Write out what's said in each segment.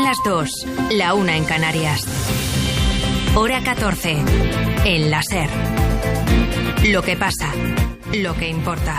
las 2, la 1 en Canarias. Hora 14, en la SER. Lo que pasa, lo que importa.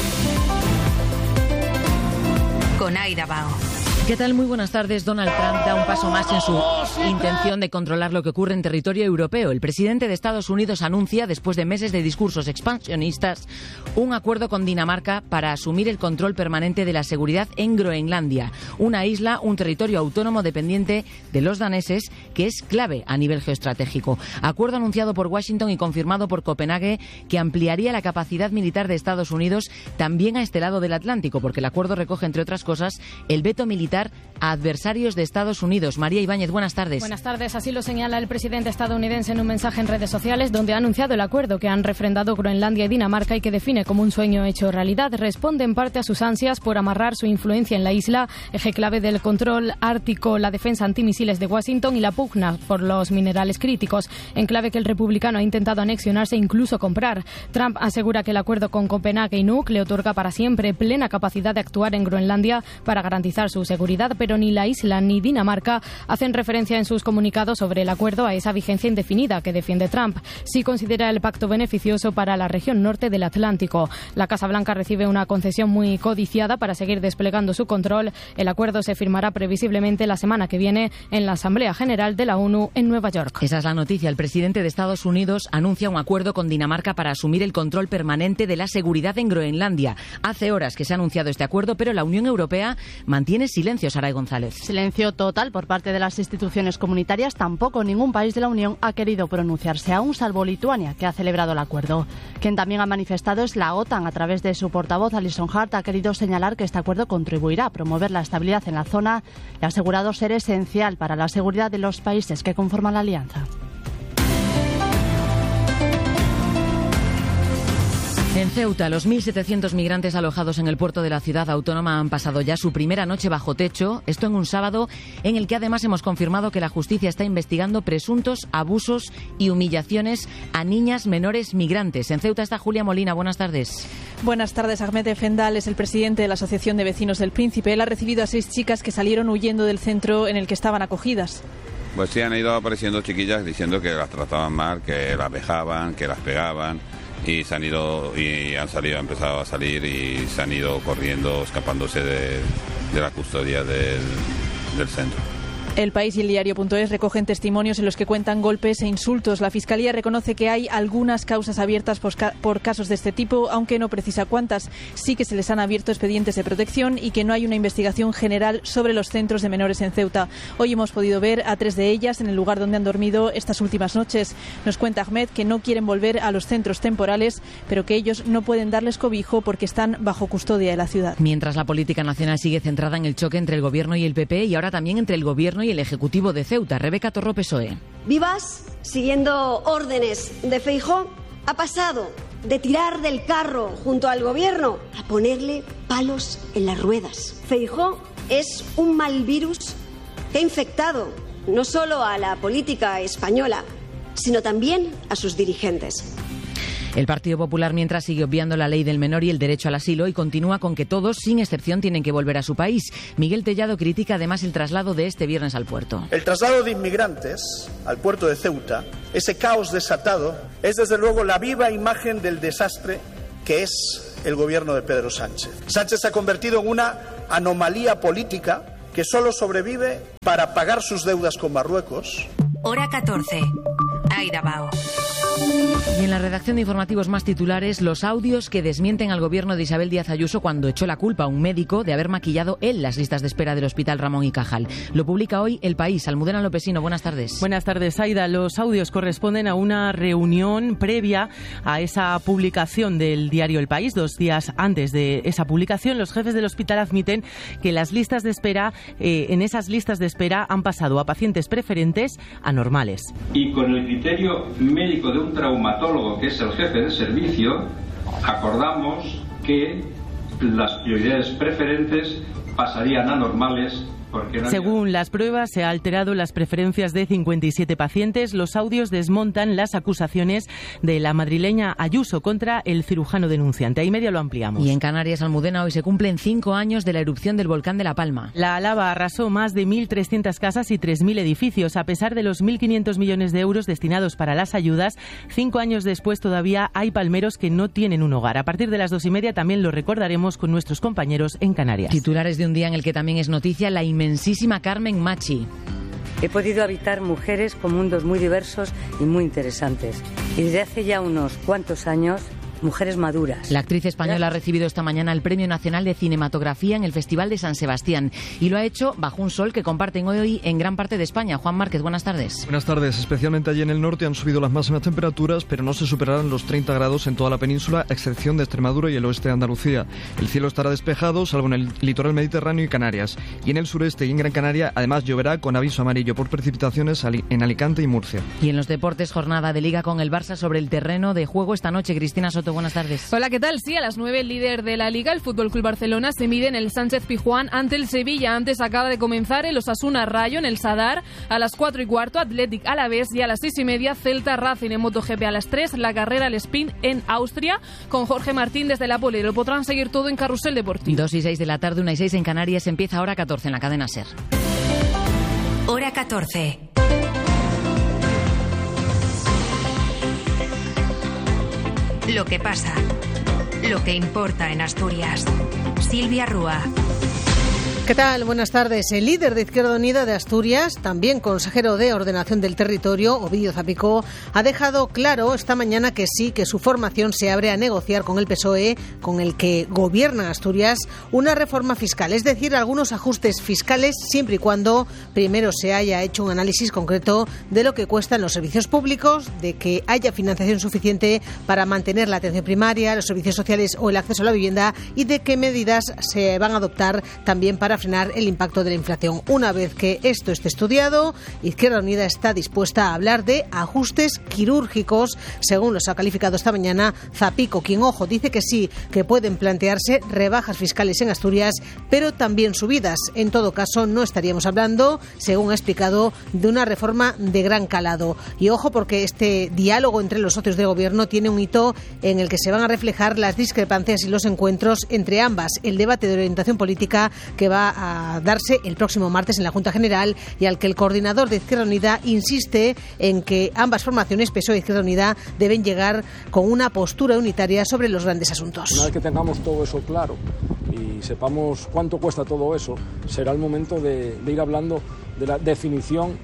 Con Aida Bao. ¿Qué tal? Muy buenas tardes. Donald Trump da un paso más en su intención de controlar lo que ocurre en territorio europeo. El presidente de Estados Unidos anuncia, después de meses de discursos expansionistas, un acuerdo con Dinamarca para asumir el control permanente de la seguridad en Groenlandia, una isla, un territorio autónomo dependiente de los daneses, que es clave a nivel geoestratégico. Acuerdo anunciado por Washington y confirmado por Copenhague, que ampliaría la capacidad militar de Estados Unidos también a este lado del Atlántico, porque el acuerdo recoge, entre otras cosas, el veto militar a adversarios de Estados Unidos. María Ibáñez, buenas tardes. Buenas tardes. Así lo señala el presidente estadounidense en un mensaje en redes sociales, donde ha anunciado el acuerdo que han refrendado Groenlandia y Dinamarca y que define como un sueño hecho realidad. Responde en parte a sus ansias por amarrar su influencia en la isla, eje clave del control ártico, la defensa antimisiles de Washington y la pugna por los minerales críticos, enclave que el republicano ha intentado anexionarse e incluso comprar. Trump asegura que el acuerdo con Copenhague y Nuuk le otorga para siempre plena capacidad de actuar en Groenlandia para garantizar su seguridad, pero ni la isla ni Dinamarca hacen referencia en sus comunicados sobre el acuerdo a esa vigencia indefinida que defiende Trump. Sí considera el pacto beneficioso para la región norte del Atlántico. La Casa Blanca recibe una concesión muy codiciada para seguir desplegando su control. El acuerdo se firmará previsiblemente la semana que viene en la Asamblea General de la ONU en Nueva York. Esa es la noticia. El presidente de Estados Unidos anuncia un acuerdo con Dinamarca para asumir el control permanente de la seguridad en Groenlandia. Hace horas que se ha anunciado este acuerdo, pero la Unión Europea mantiene silencio. Saray González. Silencio total por parte de las instituciones comunitarias. Tampoco ningún país de la Unión ha querido pronunciarse, aún salvo Lituania, que ha celebrado el acuerdo. Quien también ha manifestado es la OTAN. A través de su portavoz, Alison Hart, ha querido señalar que este acuerdo contribuirá a promover la estabilidad en la zona y ha asegurado ser esencial para la seguridad de los países que conforman la alianza. En Ceuta, los 1.700 migrantes alojados en el puerto de la ciudad autónoma han pasado ya su primera noche bajo techo, esto en un sábado en el que además hemos confirmado que la justicia está investigando presuntos abusos y humillaciones a niñas menores migrantes. En Ceuta está Julia Molina, buenas tardes. Buenas tardes. Ahmed Efendal es el presidente de la Asociación de Vecinos del Príncipe. Él ha recibido a 6 chicas que salieron huyendo del centro en el que estaban acogidas. Pues sí, han ido apareciendo chiquillas diciendo que las trataban mal, que las vejaban, que las pegaban. Y han empezado a salir y se han ido corriendo, escapándose de la custodia del centro. El País y el Diario.es recogen testimonios en los que cuentan golpes e insultos. La Fiscalía reconoce que hay algunas causas abiertas por casos de este tipo, aunque no precisa cuántas. Sí que se les han abierto expedientes de protección y que no hay una investigación general sobre los centros de menores en Ceuta. Hoy hemos podido ver a 3 de ellas en el lugar donde han dormido estas últimas noches. Nos cuenta Ahmed que no quieren volver a los centros temporales, pero que ellos no pueden darles cobijo porque están bajo custodia de la ciudad. Mientras la política nacional sigue centrada en el choque entre el Gobierno y el PP y ahora también entre el Gobierno y el Ejecutivo de Ceuta. Rebeca Torró, PSOE. Vivas, siguiendo órdenes de Feijóo, ha pasado de tirar del carro junto al Gobierno a ponerle palos en las ruedas. Feijóo es un mal virus que ha infectado no solo a la política española, sino también a sus dirigentes. El Partido Popular, mientras, sigue obviando la ley del menor y el derecho al asilo y continúa con que todos, sin excepción, tienen que volver a su país. Miguel Tellado critica además el traslado de este viernes al puerto. El traslado de inmigrantes al puerto de Ceuta, ese caos desatado, es desde luego la viva imagen del desastre que es el gobierno de Pedro Sánchez. Sánchez se ha convertido en una anomalía política que solo sobrevive para pagar sus deudas con Marruecos. Hora 14. Aida Bao. Y en la redacción de informativos más titulares, los audios que desmienten al gobierno de Isabel Díaz Ayuso cuando echó la culpa a un médico de haber maquillado él las listas de espera del Hospital Ramón y Cajal. Lo publica hoy El País. Almudena Lopesino, buenas tardes. Buenas tardes, Aida. Los audios corresponden a una reunión previa a esa publicación del diario El País. 2 días antes de esa publicación, los jefes del hospital admiten que las listas de espera, en esas listas de espera han pasado a pacientes preferentes a normales. Y con el criterio médico de un traumatólogo, que es el jefe de servicio, acordamos que las prioridades preferentes pasarían a normales Según las pruebas, se ha alterado las preferencias de 57 pacientes. Los audios desmontan las acusaciones de la madrileña Ayuso contra el cirujano denunciante. Ahí media lo ampliamos. Y en Canarias, Almudena, hoy se cumplen 5 años de la erupción del volcán de La Palma. La lava arrasó más de 1.300 casas y 3.000 edificios. A pesar de los 1.500 millones de euros destinados para las ayudas, 5 años después todavía hay palmeros que no tienen un hogar. A partir de las 2:30 también lo recordaremos con nuestros compañeros en Canarias. Titulares de un día en el que también es noticia la inmensísima Carmen Machi. He podido habitar mujeres con mundos muy diversos y muy interesantes. Y desde hace ya unos cuantos años, mujeres maduras. La actriz española ha recibido esta mañana el Premio Nacional de Cinematografía en el Festival de San Sebastián y lo ha hecho bajo un sol que comparten hoy en gran parte de España. Juan Márquez, buenas tardes. Buenas tardes. Especialmente allí en el norte han subido las máximas temperaturas, pero no se superarán los 30 grados en toda la península, a excepción de Extremadura y el oeste de Andalucía. El cielo estará despejado, salvo en el litoral mediterráneo y Canarias. Y en el sureste y en Gran Canaria, además lloverá con aviso amarillo por precipitaciones en Alicante y Murcia. Y en los deportes, jornada de Liga con el Barça sobre el terreno de juego esta noche. Cristina Soto, buenas tardes. Hola, ¿qué tal? Sí, a las 9 el líder de la Liga, el FC Barcelona, se mide en el Sánchez-Pizjuán ante el Sevilla. Antes acaba de comenzar el Osasuna Rayo en el Sadar. A las 4:15 Athletic Alavés y a las 6:30 Celta Racing. En MotoGP a las 3 la carrera al sprint en Austria con Jorge Martín desde la pole. Lo podrán seguir todo en Carrusel Deportivo. 2:06 de la tarde, 1:06 en Canarias. Empieza Hora 14 en la cadena SER. Hora 14. Lo que pasa, lo que importa en Asturias. Silvia Rúa. ¿Qué tal? Buenas tardes. El líder de Izquierda Unida de Asturias, también consejero de Ordenación del Territorio, Ovidio Zapico, ha dejado claro esta mañana que sí, que su formación se abre a negociar con el PSOE, con el que gobierna Asturias, una reforma fiscal, es decir, algunos ajustes fiscales, siempre y cuando primero se haya hecho un análisis concreto de lo que cuestan los servicios públicos, de que haya financiación suficiente para mantener la atención primaria, los servicios sociales o el acceso a la vivienda y de qué medidas se van a adoptar también para frenar el impacto de la inflación. Una vez que esto esté estudiado, Izquierda Unida está dispuesta a hablar de ajustes quirúrgicos, según los ha calificado esta mañana Zapico, quien, ojo, dice que sí, que pueden plantearse rebajas fiscales en Asturias, pero también subidas. En todo caso, no estaríamos hablando, según ha explicado, de una reforma de gran calado. Y ojo, porque este diálogo entre los socios de gobierno tiene un hito en el que se van a reflejar las discrepancias y los encuentros entre ambas. El debate de orientación política que va a darse el próximo martes en la Junta General y al que el coordinador de Izquierda Unida insiste en que ambas formaciones, PSOE y Izquierda Unida, deben llegar con una postura unitaria sobre los grandes asuntos. Una vez que tengamos todo eso claro y sepamos cuánto cuesta todo eso, será el momento de ir hablando de la definición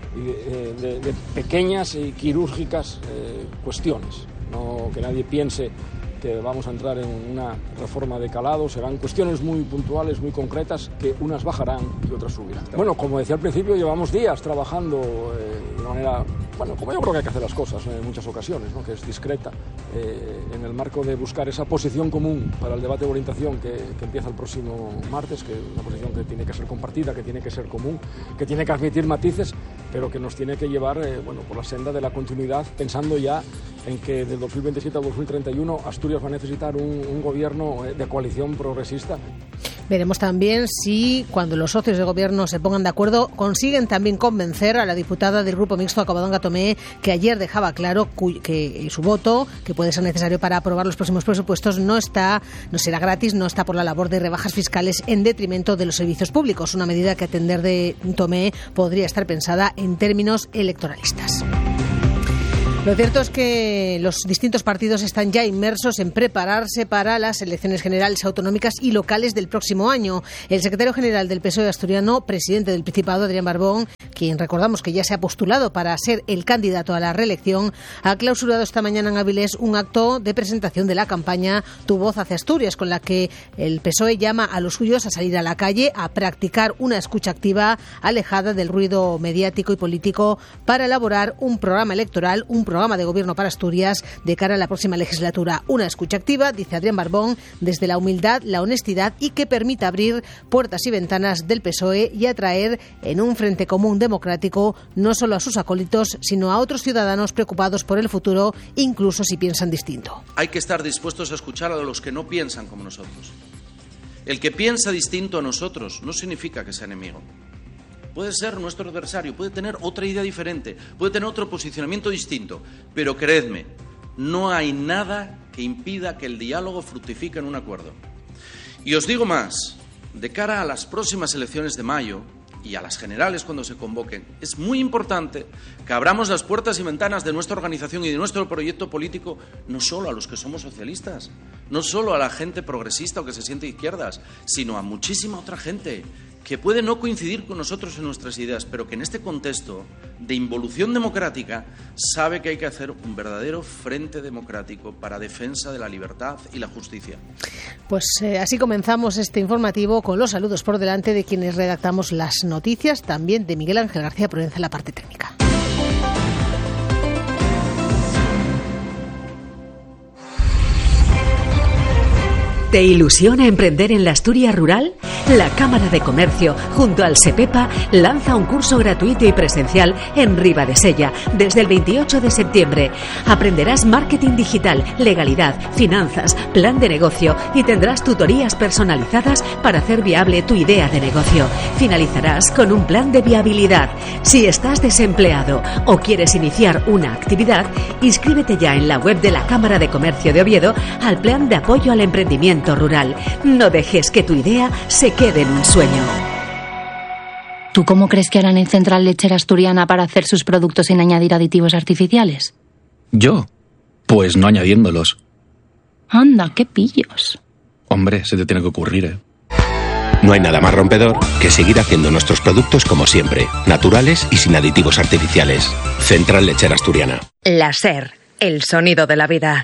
de pequeñas y quirúrgicas cuestiones. No que nadie piense que vamos a entrar en una reforma de calado, serán cuestiones muy puntuales, muy concretas, que unas bajarán y otras subirán. Bueno, como decía al principio, llevamos días trabajando de manera, bueno, como yo creo que hay que hacer las cosas en muchas ocasiones, ¿no? Que es discreta, en el marco de buscar esa posición común para el debate de orientación que empieza el próximo martes, que es una posición que tiene que ser compartida, que tiene que ser común, que tiene que admitir matices, pero que nos tiene que llevar bueno, por la senda de la continuidad, pensando ya en que del 2027 al 2031 Asturias va a necesitar un gobierno de coalición progresista. Veremos también si, cuando los socios de gobierno se pongan de acuerdo, consiguen también convencer a la diputada del Grupo Mixto, Covadonga Tomé, que ayer dejaba claro que su voto, que puede ser necesario para aprobar los próximos presupuestos, no será gratis, no está por la labor de rebajas fiscales en detrimento de los servicios públicos. Una medida que, a entender de Tomé, podría estar pensada en términos electoralistas. Lo cierto es que los distintos partidos están ya inmersos en prepararse para las elecciones generales autonómicas y locales del próximo año. El secretario general del PSOE asturiano, presidente del Principado, Adrián Barbón, quien recordamos que ya se ha postulado para ser el candidato a la reelección, ha clausurado esta mañana en Avilés un acto de presentación de la campaña Tu Voz hacia Asturias, con la que el PSOE llama a los suyos a salir a la calle, a practicar una escucha activa alejada del ruido mediático y político para elaborar un programa electoral, un programa de gobierno para Asturias de cara a la próxima legislatura. Una escucha activa, dice Adrián Barbón, desde la humildad, la honestidad y que permita abrir puertas y ventanas del PSOE y atraer en un frente común democrático no solo a sus acólitos, sino a otros ciudadanos preocupados por el futuro, incluso si piensan distinto. Hay que estar dispuestos a escuchar a los que no piensan como nosotros. El que piensa distinto a nosotros no significa que sea enemigo. puede ser nuestro adversario, puede tener otra idea diferente, puede tener otro posicionamiento distinto, pero creedme, no hay nada que impida que el diálogo fructifique en un acuerdo. Y os digo más, de cara a las próximas elecciones de mayo y a las generales cuando se convoquen, es muy importante que abramos las puertas y ventanas de nuestra organización y de nuestro proyecto político no solo a los que somos socialistas, no solo a la gente progresista o que se siente de izquierdas, sino a muchísima otra gente que puede no coincidir con nosotros en nuestras ideas, pero que en este contexto de involución democrática sabe que hay que hacer un verdadero frente democrático para defensa de la libertad y la justicia. Pues así comenzamos este informativo con los saludos por delante de quienes redactamos las noticias, también de Miguel Ángel García Provenza en la parte técnica. ¿Te ilusiona emprender en la Asturias rural? La Cámara de Comercio, junto al SEPEPA, lanza un curso gratuito y presencial en Ribadesella desde el 28 de septiembre. Aprenderás marketing digital, legalidad, finanzas, plan de negocio y tendrás tutorías personalizadas para hacer viable tu idea de negocio. Finalizarás con un plan de viabilidad. Si estás desempleado o quieres iniciar una actividad, inscríbete ya en la web de la Cámara de Comercio de Oviedo al plan de apoyo al emprendimiento rural. No dejes que tu idea se quede en un sueño. ¿Tú cómo crees que harán en Central Lechera Asturiana para hacer sus productos sin añadir aditivos artificiales? ¿Yo? Pues no añadiéndolos. Anda, qué pillos. Hombre, se te tiene que ocurrir, ¿eh? No hay nada más rompedor que seguir haciendo nuestros productos como siempre, naturales y sin aditivos artificiales. Central Lechera Asturiana. La SER, el sonido de la vida.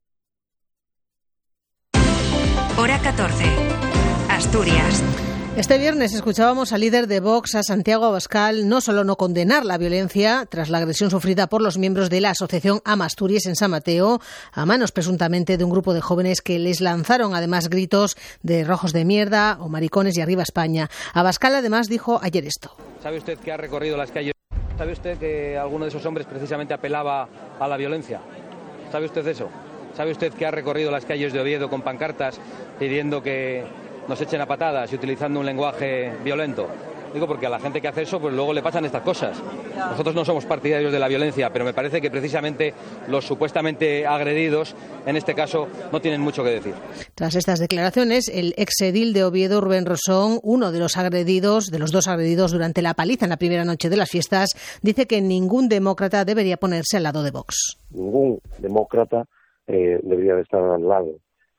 Hora 14. Asturias. Este viernes escuchábamos al líder de Vox, a Santiago Abascal, no solo no condenar la violencia tras la agresión sufrida por los miembros de la asociación Amasturias en San Mateo, a manos presuntamente de un grupo de jóvenes que les lanzaron además gritos de rojos de mierda o maricones y arriba España. Abascal además dijo ayer esto. ¿Sabe usted que ha recorrido las calles? ¿Sabe usted que alguno de esos hombres precisamente apelaba a la violencia? ¿Sabe usted eso? ¿Sabe usted que ha recorrido las calles de Oviedo con pancartas pidiendo que nos echen a patadas y utilizando un lenguaje violento? Digo porque a la gente que hace eso pues luego le pasan estas cosas. Nosotros no somos partidarios de la violencia, pero me parece que precisamente los supuestamente agredidos, en este caso, no tienen mucho que decir. Tras estas declaraciones, el exedil de Oviedo, Rubén Rosón, uno de los dos agredidos durante la paliza en la primera noche de las fiestas, dice que ningún demócrata debería ponerse al lado de Vox. Ningún demócrata debería de estar al lado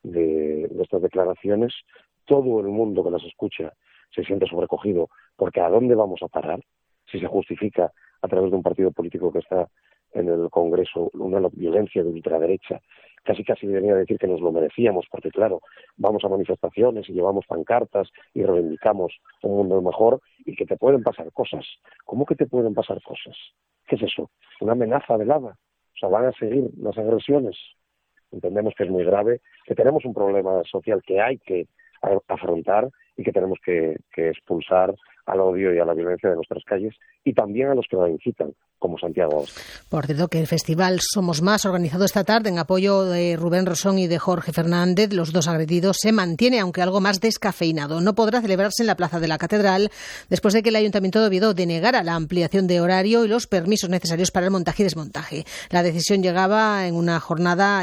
de estas declaraciones. Todo el mundo que las escucha se siente sobrecogido, porque ¿a dónde vamos a parar si se justifica a través de un partido político que está en el Congreso una violencia de ultraderecha? Casi debería decir que nos lo merecíamos, porque claro, vamos a manifestaciones y llevamos pancartas y reivindicamos un mundo mejor y que te pueden pasar cosas. ¿Cómo que te pueden pasar cosas? ¿Qué es eso? ¿Una amenaza velada? O sea, ¿van a seguir las agresiones? Entendemos que es muy grave, que tenemos un problema social que hay que afrontar y que tenemos que expulsar al odio y a la violencia de nuestras calles y también a los que la incitan, como Santiago Abascal. Por cierto, que el festival Somos Más, organizado esta tarde en apoyo de Rubén Rosón y de Jorge Fernández, los dos agredidos, se mantiene, aunque algo más descafeinado. No podrá celebrarse en la Plaza de la Catedral después de que el Ayuntamiento de Oviedo denegara la ampliación de horario y los permisos necesarios para el montaje y desmontaje. La decisión llega en una jornada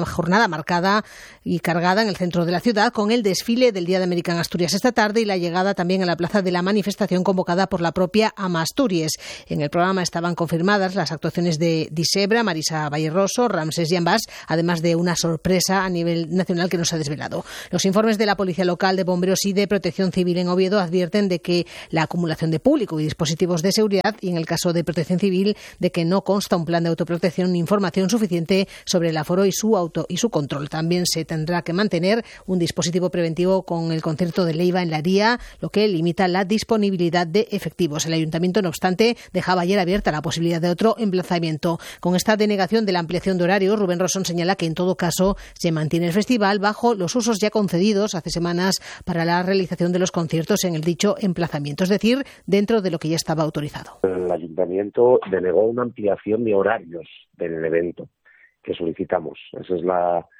marcada y cargada en el centro de la ciudad, con el desfile del Día de América en Asturias esta tarde y la llegada también a la plaza de la manifestación convocada por la propia Amasturias. En el programa estaban confirmadas las actuaciones de Disebra, Marisa Valleroso, Ramsés Llambás, además de una sorpresa a nivel nacional que no se ha desvelado. Los informes de la Policía Local, de Bomberos y de Protección Civil en Oviedo advierten de que la acumulación de público y dispositivos de seguridad, y en el caso de Protección Civil, de que no consta un plan de autoprotección ni información suficiente sobre el aforo y su control. También se tendrá que mantener un dispositivo preventivo con el concierto de Leiva en la Ría, lo que limita la disponibilidad de efectivos. El Ayuntamiento, no obstante, dejaba ayer abierta la posibilidad de otro emplazamiento. Con esta denegación de la ampliación de horarios, Rubén Rosón señala que en todo caso se mantiene el festival bajo los usos ya concedidos hace semanas para la realización de los conciertos en el dicho emplazamiento, es decir, dentro de lo que ya estaba autorizado. El Ayuntamiento denegó una ampliación de horarios del evento que solicitamos. Esa es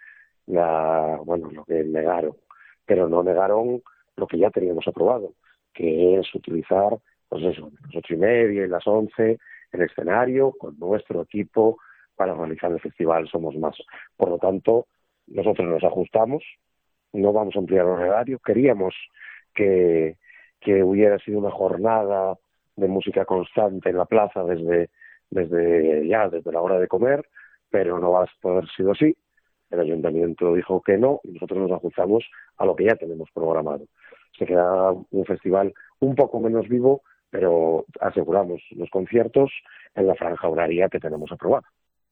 lo que negaron, pero no negaron lo que ya teníamos aprobado, que es utilizar pues eso, las 8:30 y las 11, el escenario con nuestro equipo para realizar el festival Somos Más. Por lo tanto, nosotros nos ajustamos, no vamos a ampliar el horario. Queríamos que hubiera sido una jornada de música constante en la plaza desde la hora de comer, pero no va a poder ser así. El ayuntamiento dijo que no y nosotros nos ajustamos a lo que ya tenemos programado. Se queda un festival un poco menos vivo, pero aseguramos los conciertos en la franja horaria que tenemos aprobada.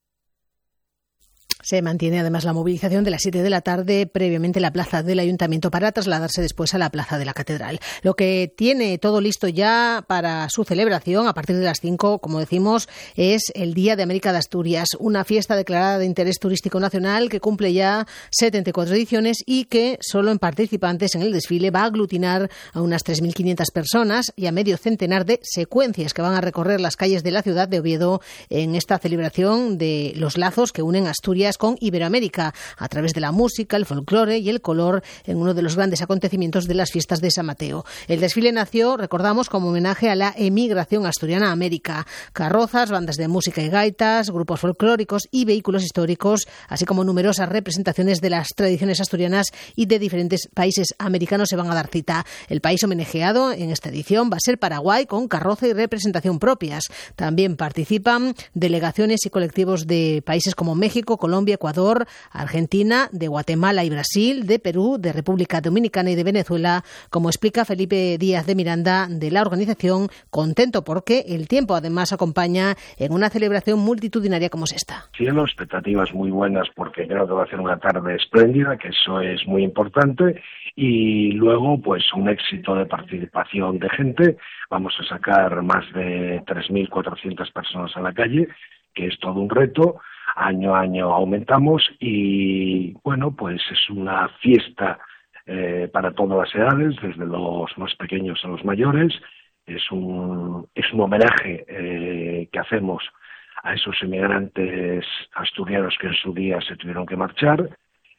Se mantiene además la movilización de las 7 de la tarde previamente en la plaza del Ayuntamiento para trasladarse después a la plaza de la Catedral. Lo que tiene todo listo ya para su celebración a partir de las 5, como decimos, es el Día de América de Asturias, una fiesta declarada de interés turístico nacional que cumple ya 74 ediciones y que solo en participantes en el desfile va a aglutinar a unas 3.500 personas y a medio centenar de secuencias que van a recorrer las calles de la ciudad de Oviedo en esta celebración de los lazos que unen Asturias con Iberoamérica a través de la música, el folclore y el color en uno de los grandes acontecimientos de las fiestas de San Mateo. El desfile nació, recordamos, como homenaje a la emigración asturiana a América. Carrozas, bandas de música y gaitas, grupos folclóricos y vehículos históricos, así como numerosas representaciones de las tradiciones asturianas y de diferentes países americanos se van a dar cita. El país homenajeado en esta edición va a ser Paraguay, con carroza y representación propias. También participan delegaciones y colectivos de países como México, Colombia, Ecuador, Argentina, de Guatemala y Brasil, de Perú, de República Dominicana y de Venezuela, como explica Felipe Díaz de Miranda de la organización, contento porque el tiempo además acompaña en una celebración multitudinaria como es esta. Cielo, expectativas muy buenas porque creo que va a ser una tarde espléndida, que eso es muy importante, y luego pues un éxito de participación de gente. Vamos a sacar más de 3.400 personas a la calle, que es todo un reto. Año a año aumentamos y, bueno, pues es una fiesta para todas las edades, desde los más pequeños a los mayores. Es un homenaje que hacemos a esos inmigrantes asturianos que en su día se tuvieron que marchar.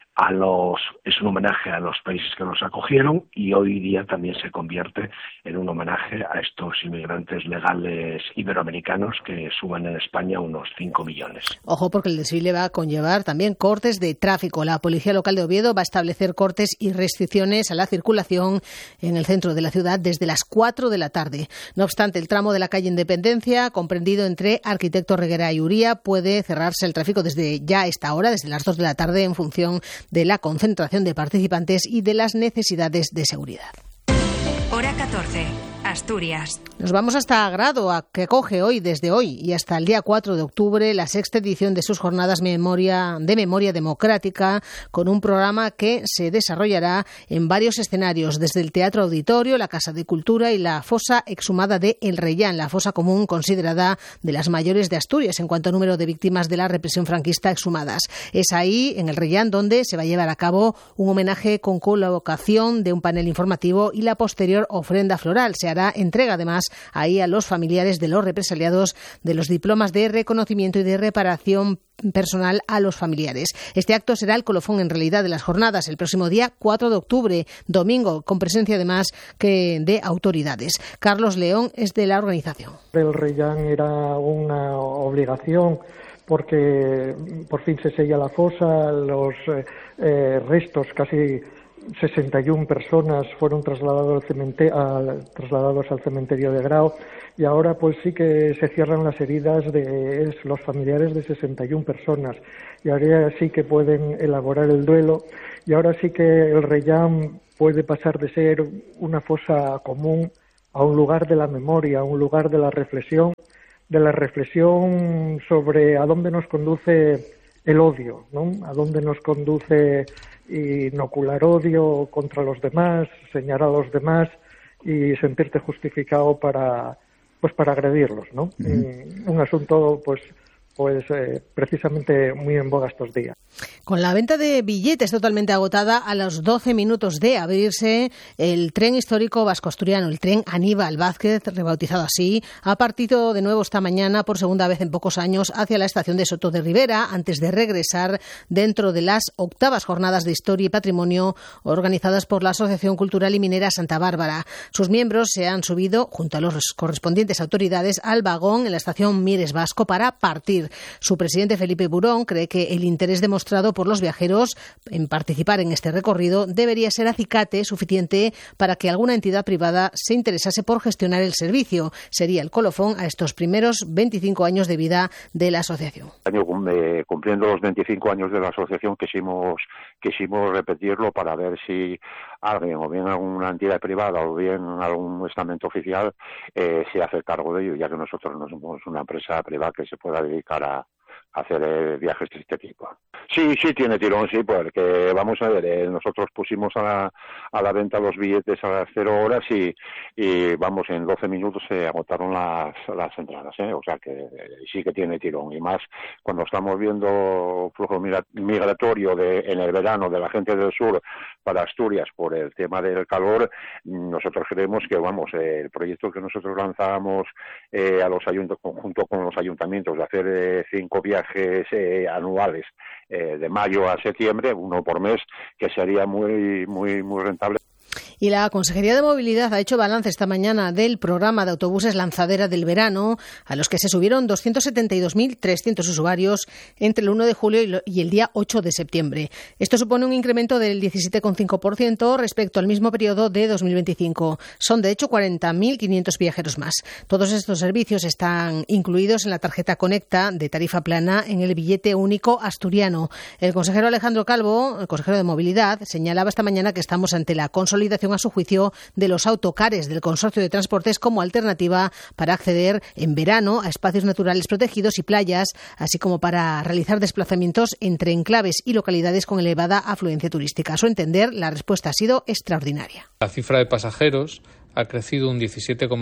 Es un homenaje a los países que los acogieron y hoy día también se convierte en un homenaje a estos inmigrantes legales iberoamericanos que suman en España unos 5 millones. Ojo, porque el desfile va a conllevar también cortes de tráfico. La Policía Local de Oviedo va a establecer cortes y restricciones a la circulación en el centro de la ciudad desde las 4 de la tarde. No obstante, el tramo de la calle Independencia, comprendido entre Arquitecto Reguera y Uría, puede cerrarse el tráfico desde ya esta hora, desde las 2 de la tarde, en función de la concentración de participantes y de las necesidades de seguridad. Hora 14. Asturias. Nos vamos hasta Agrado, que acoge hoy, desde hoy y hasta el día 4 de octubre, la sexta edición de sus jornadas de memoria democrática, con un programa que se desarrollará en varios escenarios, desde el Teatro Auditorio, la Casa de Cultura y la fosa exhumada de El Reyán, la fosa común considerada de las mayores de Asturias en cuanto a número de víctimas de la represión franquista exhumadas. Es ahí, en El Reyán, donde se va a llevar a cabo un homenaje con colocación de un panel informativo y la posterior ofrenda floral. Se hará entrega además ahí a los familiares de los represaliados de los diplomas de reconocimiento y de reparación personal a los familiares. Este acto será el colofón en realidad de las jornadas el próximo día 4 de octubre, domingo, con presencia además que de autoridades. Carlos León es de la organización. El Reyán era una obligación porque por fin se sella la fosa, los restos, casi 61 personas fueron trasladados al cementerio de Grao y ahora pues sí que se cierran las heridas de los familiares de 61 personas y ahora sí que pueden elaborar el duelo y ahora sí que el Reyán puede pasar de ser una fosa común a un lugar de la memoria, a un lugar de la reflexión sobre a dónde nos conduce el odio, ¿no? A dónde nos conduce inocular odio contra los demás, señalar a los demás y sentirte justificado para agredirlos, ¿no? Un asunto pues pues precisamente muy en boga estos días. Con la venta de billetes totalmente agotada, a los 12 minutos de abrirse, el tren histórico vasco-asturiano, el tren Aníbal Vázquez, rebautizado así, ha partido de nuevo esta mañana por segunda vez en pocos años hacia la estación de Soto de Ribera, antes de regresar dentro de las 8ª Jornadas de Historia y Patrimonio organizadas por la Asociación Cultural y Minera Santa Bárbara. Sus miembros se han subido, junto a los correspondientes autoridades, al vagón en la estación Mieres Vasco para partir. Su presidente, Felipe Burón, cree que el interés demostrado por los viajeros en participar en este recorrido debería ser acicate suficiente para que alguna entidad privada se interesase por gestionar el servicio. Sería el colofón a estos primeros 25 años de vida de la asociación. Cumpliendo los 25 años de la asociación quisimos repetirlo para ver si alguien, o bien alguna entidad privada o bien algún estamento oficial se hace cargo de ello, ya que nosotros no somos una empresa privada que se pueda dedicar a hacer viajes de este tipo. Sí, tiene tirón, sí, porque vamos a ver, nosotros pusimos a la venta los billetes a las 0 horas y vamos, en 12 minutos se agotaron las entradas, o sea que sí que tiene tirón, y más cuando estamos viendo flujo migratorio en el verano de la gente del sur para Asturias por el tema del calor. Nosotros creemos que, vamos, el proyecto que nosotros lanzábamos junto con los ayuntamientos de hacer 5 viajes anuales de mayo a septiembre, 1 por mes, que sería muy rentable. Y la Consejería de Movilidad ha hecho balance esta mañana del programa de autobuses Lanzadera del verano, a los que se subieron 272.300 usuarios entre el 1 de julio y el día 8 de septiembre. Esto supone un incremento del 17,5% respecto al mismo periodo de 2025. Son, de hecho, 40.500 viajeros más. Todos estos servicios están incluidos en la tarjeta Conecta de tarifa plana en el billete único asturiano. El consejero Alejandro Calvo, el consejero de Movilidad, señalaba esta mañana que estamos ante la consolidación, a su juicio, de los autocares del Consorcio de Transportes como alternativa para acceder en verano a espacios naturales protegidos y playas, así como para realizar desplazamientos entre enclaves y localidades con elevada afluencia turística. A su entender, la respuesta ha sido extraordinaria. La cifra de pasajeros ha crecido un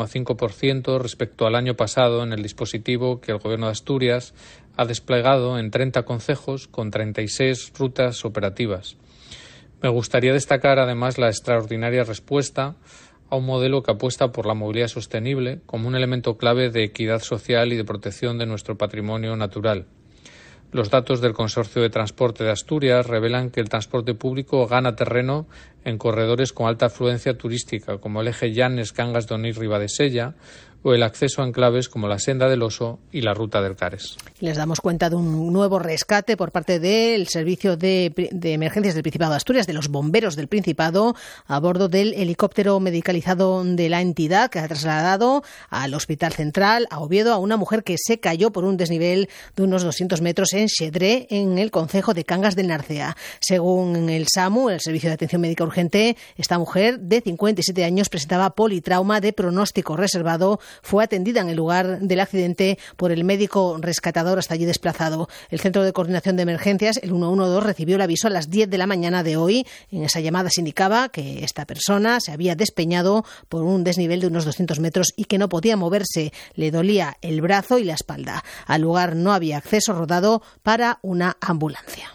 17,5% respecto al año pasado en el dispositivo que el Gobierno de Asturias ha desplegado en 30 concejos con 36 rutas operativas. Me gustaría destacar además la extraordinaria respuesta a un modelo que apuesta por la movilidad sostenible como un elemento clave de equidad social y de protección de nuestro patrimonio natural. Los datos del Consorcio de Transporte de Asturias revelan que el transporte público gana terreno en corredores con alta afluencia turística, como el eje Llanes, Cangas de Onís, Ribadesella, o el acceso a enclaves como la Senda del Oso y la Ruta del Cares. Les damos cuenta de un nuevo rescate por parte del Servicio de Emergencias del Principado de Asturias, de los bomberos del Principado, a bordo del helicóptero medicalizado de la entidad, que ha trasladado al Hospital Central, a Oviedo, a una mujer que se cayó por un desnivel de unos 200 metros en Xedré, en el concejo de Cangas del Narcea. Según el SAMU, el Servicio de Atención Médica Urgente, esta mujer de 57 años presentaba politrauma de pronóstico reservado. Fue atendida en el lugar del accidente por el médico rescatador hasta allí desplazado. El Centro de Coordinación de Emergencias, el 112, recibió el aviso a las 10 de la mañana de hoy. En esa llamada se indicaba que esta persona se había despeñado por un desnivel de unos 200 metros y que no podía moverse. Le dolía el brazo y la espalda. Al lugar no había acceso rodado para una ambulancia.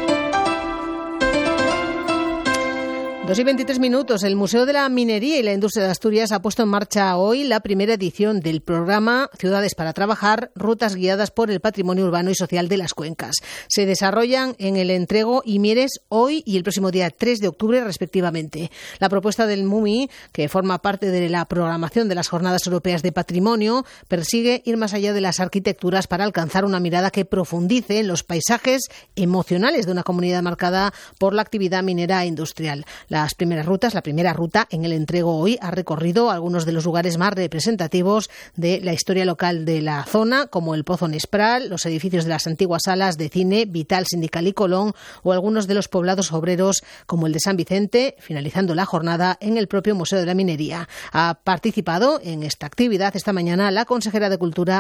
2:23. El Museo de la Minería y la Industria de Asturias ha puesto en marcha hoy la primera edición del programa Ciudades para Trabajar, rutas guiadas por el patrimonio urbano y social de las cuencas. Se desarrollan en el Entrego y Mieres hoy y el próximo día 3 de octubre respectivamente. La propuesta del MUMI, que forma parte de la programación de las Jornadas Europeas de Patrimonio, persigue ir más allá de las arquitecturas para alcanzar una mirada que profundice en los paisajes emocionales de una comunidad marcada por la actividad minera e industrial. La primera ruta en el Entrego hoy ha recorrido algunos de los lugares más representativos de la historia local de la zona, como el Pozo Nespral, los edificios de las antiguas salas de cine Vital, Sindical y Colón, o algunos de los poblados obreros como el de San Vicente, finalizando la jornada en el propio Museo de la Minería. Ha participado en esta actividad esta mañana la consejera de Cultura,